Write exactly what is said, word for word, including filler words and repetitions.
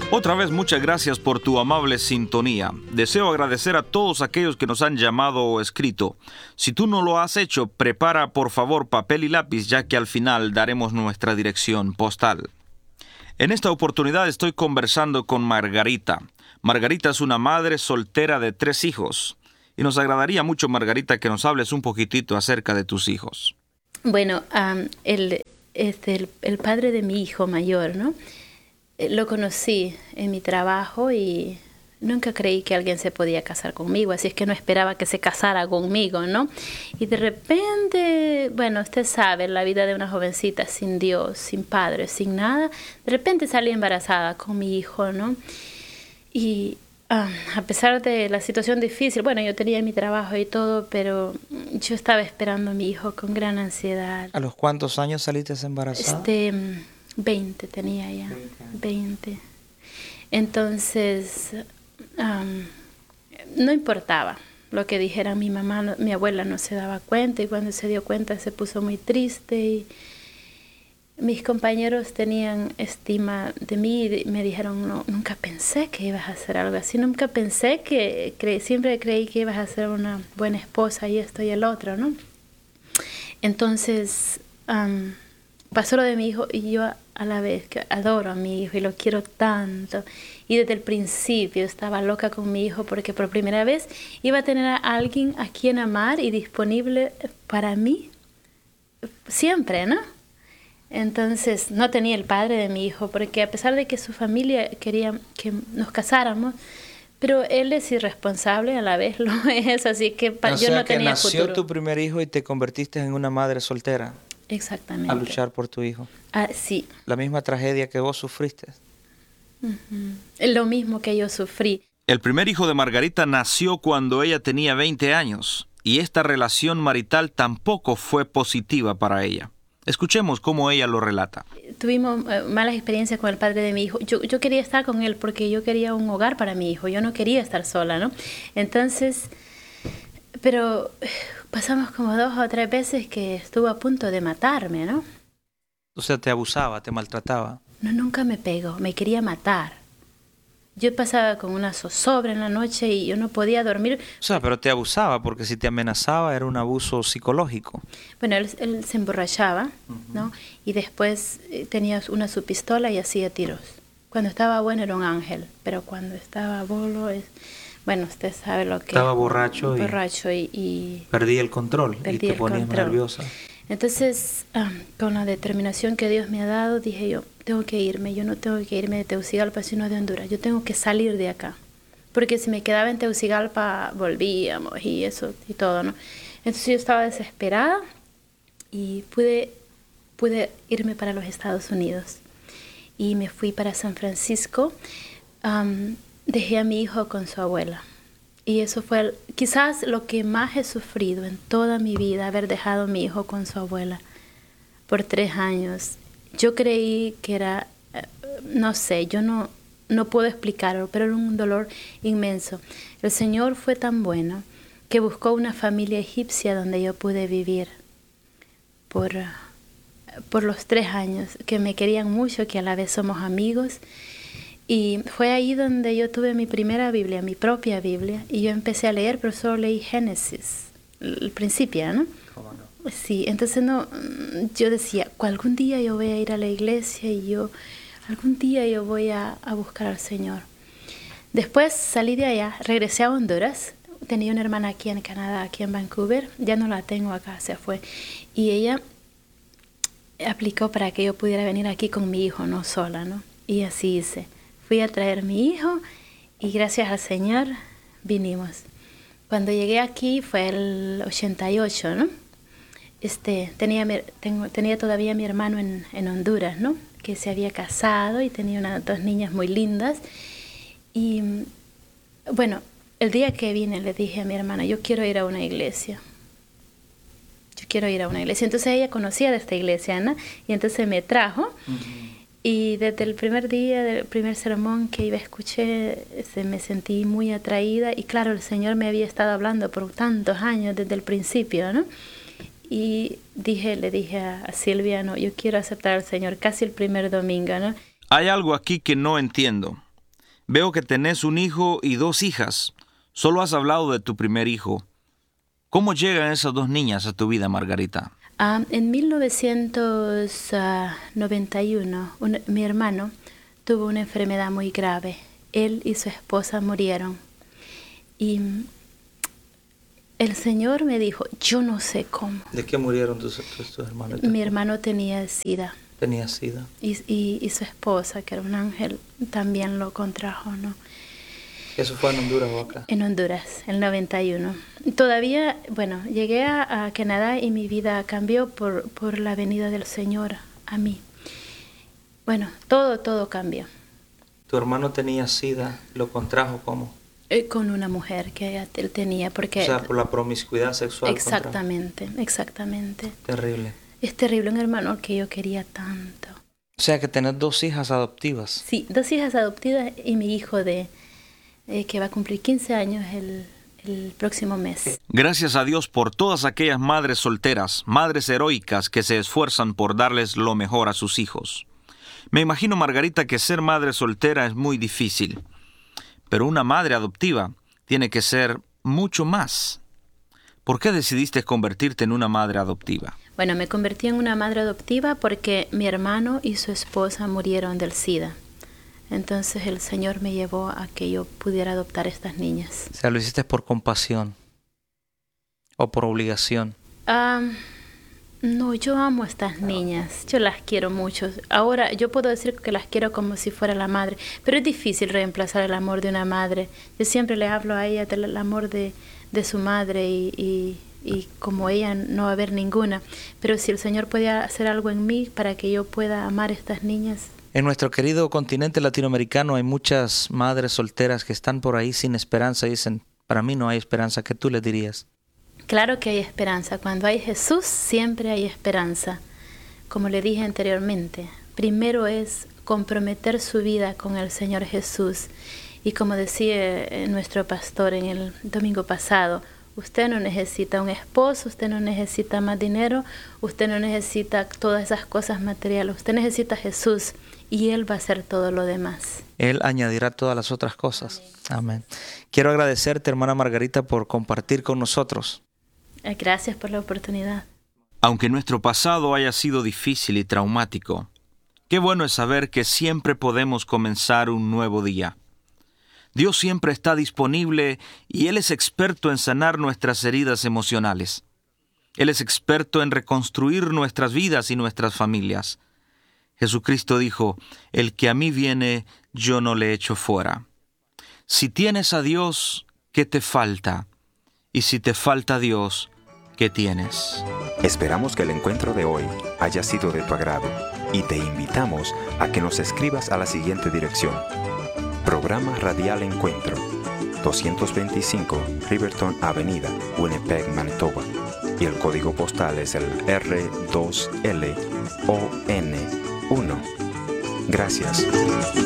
Otra vez muchas gracias por tu amable sintonía. Deseo agradecer a todos aquellos que nos han llamado o escrito. Si tú no lo has hecho, prepara por favor papel y lápiz, ya que al final daremos nuestra dirección postal. En esta oportunidad estoy conversando con Margarita. Margarita es una madre soltera de tres hijos. Y nos agradaría mucho, Margarita, que nos hables un poquitito acerca de tus hijos. Bueno, um, el, este, el, el padre de mi hijo mayor, ¿no? Lo conocí en mi trabajo y nunca creí que alguien se podía casar conmigo, así es que no esperaba que se casara conmigo, ¿no? Y de repente, bueno, usted sabe, la vida de una jovencita sin Dios, sin padre, sin nada, de repente salí embarazada con mi hijo, ¿no? Y uh, a pesar de la situación difícil, bueno, yo tenía mi trabajo y todo, pero yo estaba esperando a mi hijo con gran ansiedad. ¿A los cuántos años saliste embarazada? Este... veinte tenía ya, veinte. Entonces, um, no importaba lo que dijera mi mamá, no, mi abuela no se daba cuenta y cuando se dio cuenta se puso muy triste y mis compañeros tenían estima de mí y me dijeron, no, nunca pensé que ibas a hacer algo así, nunca pensé que, cre- siempre creí que ibas a ser una buena esposa y esto y el otro, ¿no? Entonces, um, pasó lo de mi hijo y yo a la vez que adoro a mi hijo y lo quiero tanto. Y desde el principio estaba loca con mi hijo porque por primera vez iba a tener a alguien a quien amar y disponible para mí siempre, ¿no? Entonces no tenía el padre de mi hijo porque a pesar de que su familia quería que nos casáramos, pero él es irresponsable, a la vez lo es, así que pa- o yo sea no tenía que nació futuro. tu primer hijo y te convertiste en una madre soltera. Exactamente. A luchar por tu hijo. Ah, sí. La misma tragedia que vos sufriste. Uh-huh. Lo mismo que yo sufrí. El primer hijo de Margarita nació cuando ella tenía veinte años y esta relación marital tampoco fue positiva para ella. Escuchemos cómo ella lo relata. Tuvimos eh, malas experiencias con el padre de mi hijo. Yo, yo quería estar con él porque yo quería un hogar para mi hijo. Yo no quería estar sola, ¿no? Entonces, pero pasamos como dos o tres veces que estuvo a punto de matarme, ¿no? O sea, te abusaba, te maltrataba. No, nunca me pegó, me quería matar. Yo pasaba con una zozobra en la noche y yo no podía dormir. O sea, pero te abusaba porque si te amenazaba era un abuso psicológico. Bueno, él, él se emborrachaba, uh-huh. ¿no? Y después eh, tenía una su pistola y hacía tiros. Cuando estaba bueno era un ángel, pero cuando estaba bolo es... Bueno, usted sabe lo que... Estaba borracho, borracho y, y... Perdí el control y te ponías nerviosa. Entonces, um, con la determinación que Dios me ha dado, dije yo, tengo que irme. Yo no tengo que irme de Tegucigalpa, sino de Honduras. Yo tengo que salir de acá. Porque si me quedaba en Tegucigalpa, volvíamos y eso y todo, ¿no? Entonces yo estaba desesperada y pude, pude irme para los Estados Unidos. Y me fui para San Francisco. Um, Dejé a mi hijo con su abuela. Y eso fue el, quizás lo que más he sufrido en toda mi vida, haber dejado a mi hijo con su abuela por tres años. Yo creí que era, no sé, yo no, no puedo explicarlo, pero era un dolor inmenso. El Señor fue tan bueno que buscó una familia egipcia donde yo pude vivir por, por los tres años, que me querían mucho, que a la vez somos amigos. Y fue ahí donde yo tuve mi primera Biblia, mi propia Biblia, y yo empecé a leer, pero solo leí Génesis, el principio, ¿no? ¿Cómo no? Sí, entonces no, yo decía, algún día yo voy a ir a la iglesia y yo, algún día yo voy a, a buscar al Señor. Después salí de allá, regresé a Honduras, tenía una hermana aquí en Canadá, aquí en Vancouver, ya no la tengo acá, se fue, y ella aplicó para que yo pudiera venir aquí con mi hijo, no sola, ¿no? Y así hice. Fui a traer a mi hijo y gracias al Señor vinimos. Cuando llegué aquí fue el ochenta y ocho, ¿no? Este, tenía, tengo, tenía todavía a mi hermano en, en Honduras, ¿no? Que se había casado y tenía una, dos niñas muy lindas. Y bueno, el día que vine le dije a mi hermana, yo quiero ir a una iglesia. Yo quiero ir a una iglesia. Entonces ella conocía de esta iglesia, ¿no? Y entonces me trajo. Uh-huh. Y desde el primer día, del primer sermón que iba a escuchar, este, me sentí muy atraída. Y claro, el Señor me había estado hablando por tantos años desde el principio, ¿no? Y dije, le dije a, a Silvia, no, yo quiero aceptar al Señor casi el primer domingo, ¿no? Hay algo aquí que no entiendo. Veo que tenés un hijo y dos hijas. Solo has hablado de tu primer hijo. ¿Cómo llegan esas dos niñas a tu vida, Margarita? Um, en mil novecientos noventa y uno, un, mi hermano tuvo una enfermedad muy grave. Él y su esposa murieron. Y el Señor me dijo, yo no sé cómo. ¿De qué murieron tus, tus, tus hermanos? Mi hermano tenía SIDA. Tenía SIDA. Y, y, y su esposa, que era un ángel, también lo contrajo, ¿no? ¿Eso fue en Honduras o acá? En Honduras, el noventa y uno. Todavía, bueno, llegué a, a Canadá y mi vida cambió por, por la venida del Señor a mí. Bueno, todo, todo cambió. ¿Tu hermano tenía SIDA? ¿Lo contrajo cómo? Eh, con una mujer que él tenía, porque... O sea, por la promiscuidad sexual. Exactamente, contrajo. exactamente. Terrible. Es terrible, un hermano que yo quería tanto. O sea, que tenés dos hijas adoptivas. Sí, dos hijas adoptivas y mi hijo de... Eh, que va a cumplir quince años el, el próximo mes. Gracias a Dios por todas aquellas madres solteras, madres heroicas que se esfuerzan por darles lo mejor a sus hijos. Me imagino, Margarita, que ser madre soltera es muy difícil, pero una madre adoptiva tiene que ser mucho más. ¿Por qué decidiste convertirte en una madre adoptiva? Bueno, me convertí en una madre adoptiva porque mi hermano y su esposa murieron del SIDA. Entonces el Señor me llevó a que yo pudiera adoptar estas niñas. O sea, lo hiciste por compasión o por obligación. Um, no, yo amo a estas niñas. Yo las quiero mucho. Ahora yo puedo decir que las quiero como si fuera la madre, pero es difícil reemplazar el amor de una madre. Yo siempre le hablo a ella del amor de, de su madre y, y, y como ella no va a haber ninguna. Pero si el Señor puede hacer algo en mí para que yo pueda amar a estas niñas. En nuestro querido continente latinoamericano hay muchas madres solteras que están por ahí sin esperanza y dicen, para mí no hay esperanza. ¿Qué tú les dirías? Claro que hay esperanza. Cuando hay Jesús, siempre hay esperanza. Como le dije anteriormente, primero es comprometer su vida con el Señor Jesús. Y como decía nuestro pastor en el domingo pasado, usted no necesita un esposo, usted no necesita más dinero, usted no necesita todas esas cosas materiales, usted necesita a Jesús. Y Él va a hacer todo lo demás. Él añadirá todas las otras cosas. Amén. Quiero agradecerte, hermana Margarita, por compartir con nosotros. Gracias por la oportunidad. Aunque nuestro pasado haya sido difícil y traumático, qué bueno es saber que siempre podemos comenzar un nuevo día. Dios siempre está disponible y Él es experto en sanar nuestras heridas emocionales. Él es experto en reconstruir nuestras vidas y nuestras familias. Jesucristo dijo, el que a mí viene, yo no le echo fuera. Si tienes a Dios, ¿qué te falta? Y si te falta Dios, ¿qué tienes? Esperamos que el encuentro de hoy haya sido de tu agrado y te invitamos a que nos escribas a la siguiente dirección. Programa Radial Encuentro, doscientos veinticinco Riverton Avenida, Winnipeg, Manitoba. Y el código postal es el R dos L O N uno. Gracias.